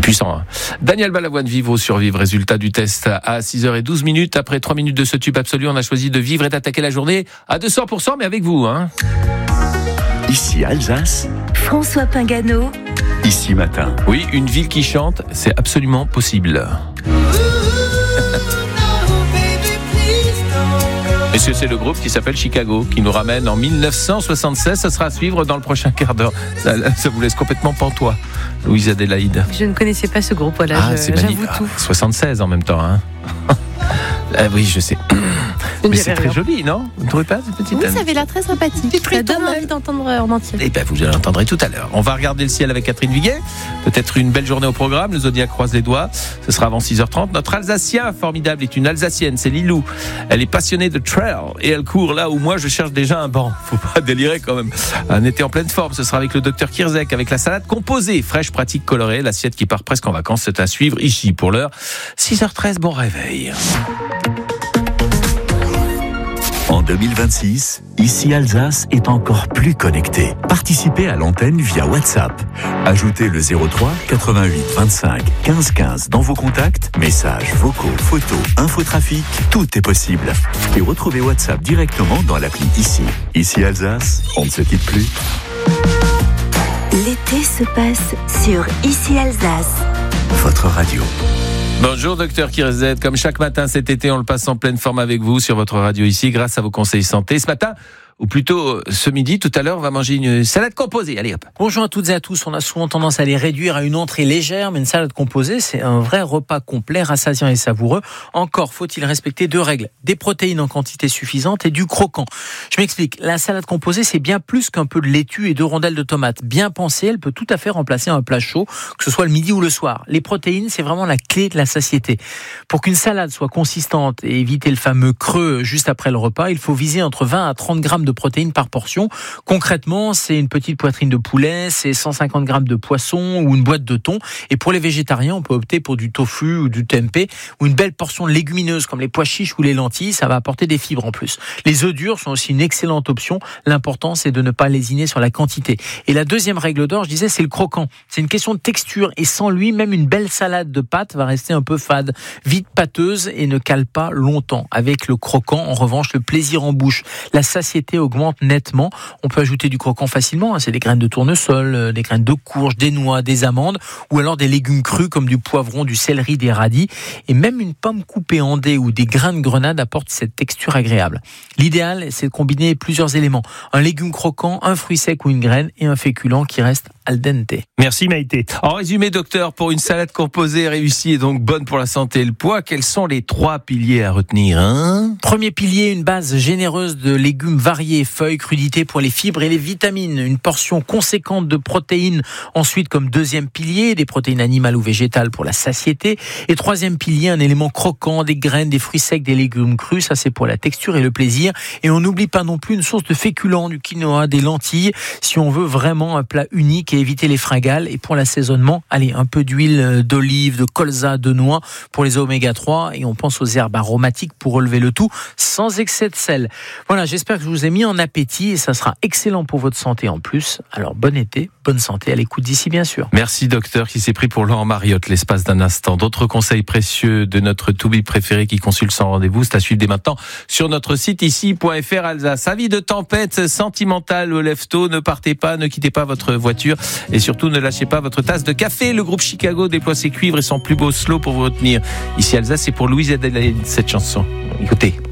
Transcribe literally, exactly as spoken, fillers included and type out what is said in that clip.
Puissant, hein. Daniel Balavoine, Vivre ou survivre, résultat du test à six heures douze minutes. Après trois minutes de ce tube absolu, on a choisi de vivre et d'attaquer la journée à deux cents pour cent, mais avec vous, hein. Ici Alsace, François Pingano. Ici Matin. Oui, une ville qui chante, c'est absolument possible. Et c'est, c'est le groupe qui s'appelle Chicago, qui nous ramène en dix-neuf cent soixante-seize. Ça sera à suivre dans le prochain quart d'heure. Ça, ça vous laisse complètement pantois, Louise Adélaïde. Je ne connaissais pas ce groupe, voilà, Ah, je, c'est j'avoue magnifique. tout. Ah, soixante-seize en même temps, hein. Ah, oui, je sais. Mais c'est très joli, non? Vous ne trouvez pas, cette petite? Oui, ça avait l'air très sympathique. Ça donne envie d'entendre en entier. Eh bien, vous l'entendrez tout à l'heure. On va regarder le ciel avec Catherine Viguet. Peut-être une belle journée au programme. Le Zodiac croise les doigts. Ce sera avant six heures trente. Notre Alsacien formidable est une Alsacienne. C'est Lilou. Elle est passionnée de trail et elle court là où moi je cherche déjà un banc. Faut pas délirer quand même. Un été en pleine forme. Ce sera avec le docteur Kirzek, avec la salade composée, fraîche, pratique, colorée. L'assiette qui part presque en vacances. C'est à suivre ici pour l'heure. six heures treize, bon réveil. En deux mille vingt-six, Ici Alsace est encore plus connecté. Participez à l'antenne via WhatsApp. Ajoutez le zéro trois quatre-vingt-huit vingt-cinq quinze quinze dans vos contacts. Messages, vocaux, photos, infotrafic, tout est possible. Et retrouvez WhatsApp directement dans l'appli Ici. Ici Alsace, on ne se quitte plus. L'été se passe sur Ici Alsace. Votre radio. Bonjour docteur Kirzet, comme chaque matin cet été on le passe en pleine forme avec vous sur votre radio ici grâce à vos conseils santé. Ce matin, ou plutôt ce midi, tout à l'heure, on va manger une salade composée. Allez hop. Bonjour à toutes et à tous. On a souvent tendance à les réduire à une entrée légère, mais une salade composée, c'est un vrai repas complet, rassasiant et savoureux. Encore faut-il respecter deux règles. Des protéines en quantité suffisante et du croquant. Je m'explique. La salade composée, c'est bien plus qu'un peu de laitue et deux rondelles de tomates. Bien pensée, elle peut tout à fait remplacer un plat chaud, que ce soit le midi ou le soir. Les protéines, c'est vraiment la clé de la satiété. Pour qu'une salade soit consistante et éviter le fameux creux juste après le repas, il faut viser entre vingt à trente grammes de protéines par portion. Concrètement, c'est une petite poitrine de poulet, c'est cent cinquante grammes de poisson ou une boîte de thon. Et pour les végétariens, on peut opter pour du tofu ou du tempeh ou une belle portion de légumineuses comme les pois chiches ou les lentilles. Ça va apporter des fibres en plus. Les œufs durs sont aussi une excellente option. L'important, c'est de ne pas lésiner sur la quantité. Et la deuxième règle d'or, je disais, c'est le croquant. C'est une question de texture et sans lui, même une belle salade de pâtes va rester un peu fade, vite pâteuse et ne cale pas longtemps. Avec le croquant, en revanche, le plaisir en bouche, la satiété augmente nettement. On peut ajouter du croquant facilement, c'est des graines de tournesol, des graines de courge, des noix, des amandes ou alors des légumes crus comme du poivron, du céleri, des radis et même une pomme coupée en dés ou des grains de grenade apportent cette texture agréable. L'idéal, c'est de combiner plusieurs éléments. Un légume croquant, un fruit sec ou une graine et un féculent qui reste al dente. Merci Maïté. En résumé, docteur, pour une salade composée réussie et donc bonne pour la santé et le poids, quels sont les trois piliers à retenir, hein ? Premier pilier, une base généreuse de légumes variés, feuilles, crudités pour les fibres et les vitamines. Une portion conséquente de protéines. Ensuite, comme deuxième pilier, des protéines animales ou végétales pour la satiété. Et troisième pilier, un élément croquant, des graines, des fruits secs, des légumes crus. Ça, c'est pour la texture et le plaisir. Et on n'oublie pas non plus une source de féculents, du quinoa, des lentilles, si on veut vraiment un plat unique et éviter les fringales. Et pour l'assaisonnement, allez, un peu d'huile d'olive, de colza, de noix pour les oméga trois. Et on pense aux herbes aromatiques pour relever le tout sans excès de sel. Voilà, j'espère que je vous ai mis en appétit et ça sera excellent pour votre santé en plus. Alors bon été, bonne santé à l'écoute d'ici bien sûr. Merci docteur qui s'est pris pour Laurent Mariotte l'espace d'un instant. D'autres conseils précieux de notre Toubib préféré qui consulte sans rendez-vous, c'est à suivre dès maintenant sur notre site ici point f r Alsace. Avis de tempête sentimentale au lève-tôt, ne partez pas, ne quittez pas votre voiture et surtout ne lâchez pas votre tasse de café. Le groupe Chicago déploie ses cuivres et son plus beau slow pour vous retenir. Ici Alsace, c'est pour Louise Adélaïde cette chanson. Écoutez.